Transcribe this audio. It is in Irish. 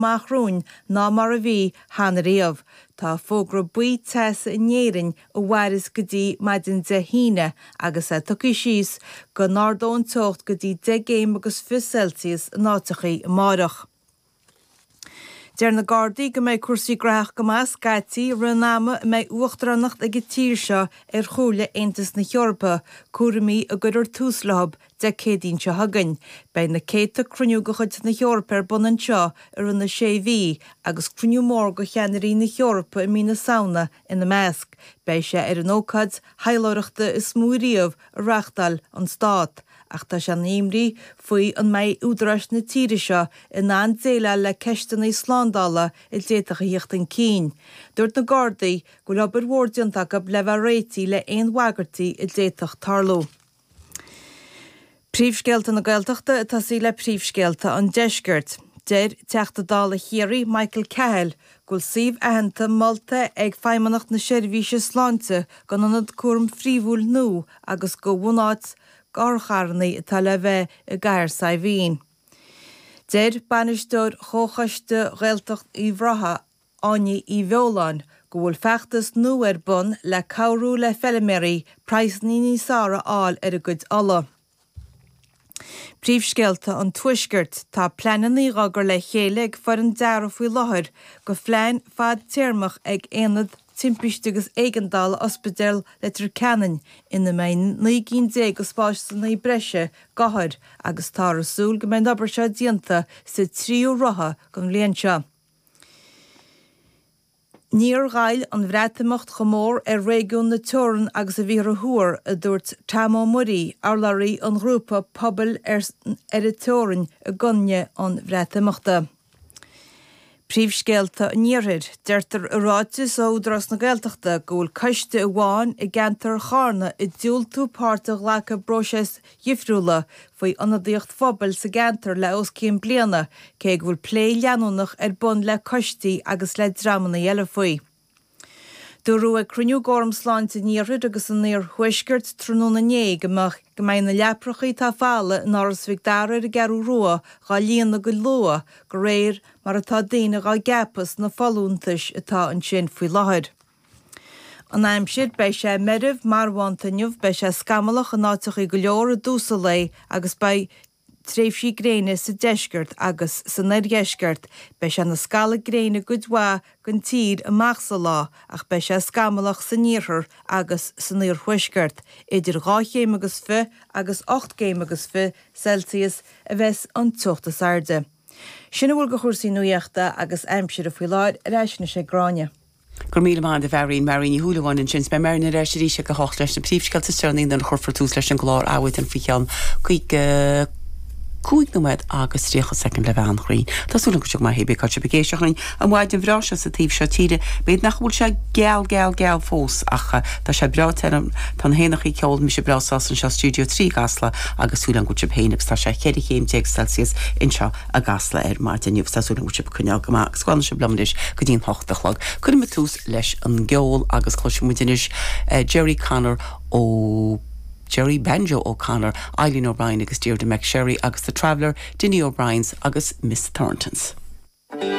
Machrún ná mar a bhí hána riamh. Tá fógra buí teas inéirin ó bhharis go dtí maidin de híine agus a tucaí síos go nádón tocht go dtí 10 agus 5 Celsius nátachaí márach. Dear na Gardaí go méid cuasaí graach go más gaití runnáma méid uachtarannacht ag tír seo chomhla Aontas na Heorpa, cuairimí a gcuidir túslahab de cédín se hagann. Bei na céta cruniú go chuid na Heorpa bunan seo na séhí agus cruniú mór go cheanirí na Heorpa i mína saona ina measc. Bei sé an ócad heileoireachta is smúíomh a reachtal an stát. Ach tá se níimrí faoi an méid údras na tíre seo in an déile le ceistan na Sláindála i déach a hiocht an cín. Dúirt na Gardaí go leabar mhórdianta go leba réití le aon wagartaí i déach tarlú. Príomhscéalta na Gaeltachta tá sí le príomhscéalta an deisgurt. Deir teachtadála chéirí Michael Cahill gúil suíomh aitheanta molta ag feimmeannacht na seirbhíse sláinte gan anad cuairm phríomhúil nó agus go bhnáit garcharnaí atá le bheith i gcathair sa bhín. Deir banisteoir chóchaiste Gaeltacht í bhratha áine í bheoláin go bhfuil feachtas nó ar bun le cabhrú le felliméirí praisní ní sára áil ar a gcuid alla. Príomhscéalta an tuisgurt tá pleanaí ragar le chéalaigh far an dearh faoi láthair go phlean fad téarmach ag éanad timpiste agus éigeandála ospidéal le Turcanan ina main 19 go spáiste na breise gahar agus tá rasúil go mbeidh obair seo dianta sa tríú rotha go mbliain seo. Níor ghail an bhreatamocht chomór réigiún na Tuireann agus a bhí thuair a dúirt Tamó Murray arlarí an grúpa pobl a Tuireann a gunne an bhreatamochta. Príomhscéalta níorthir deirtar a ráitis ó dras na Gaeltachta go bhfuil coiste amháin i gceantar charna i dúiltú páirteach lecha broses dhifriúla faoi anadaíocht phobal sa gceantar le os cén bliana cé go bhfuil plé leanúnach ar bun le coistí agus le dramana eile faoi. Dúrú ag cruniú góm sláinte níorthir agus an níor thuisgurt trúna né gomach go mbeidh na leaprachaí tá fála in áras bhíh dara a gearú rua gá líonna go lua go réir mar atá daine gá gapas na fallúntais atá an sin faoi láthair. An aimsir bei sé meirimh marhaintaniuh bei sé scamalach an áiteach i go leor a dúsa lei agus bei tréimhsí gréine sa deisgurt agus sa neirdheisgurt bei sé na scala gréine goidhá gon tír amach sa lá ach bei sé scamalach sa níorthir agus sa níor thuisgurt idir 2 agus 5 agus 8 agus 5 Celsius a bheits an tuachtas airde. Sinna bhfuil go chuirsaí nuíochta agus aimsir a faoi láid a reisna sé gráine. Gur míle máin de bherín maríní thuúlaháin in sin be marna reisirí se go hácht leis na príomhscéalta tearnaí an churfar túús leis an glár áhaid an ficheann chuig cúig nóid agus tríocha second le bhean chraoin. Tásúla go teag mai hébé caite begéisteachnain an bhaid an bhráise sa tíobh seo tíre, béad nach bhfuil se geal fós acha tá sé breátearm tan héanachaí ceol mi sé brásás an seo Studio 3 gasla agus súlan go tib héanagus tá sé 10 Celsius in seo a gasla ar mar deniuh tásúla go tib chuneal go má scoilna sé blomdis go dtíon hochtachlog. Cuidim túús leis an geol agus cloisimuidinis Jerry Connor ó Jerry Banjo O'Connor, Eileen O'Brien agus Deirdre McSherry agus The Traveller, Dinny O'Brien's agus Miss Thorntons.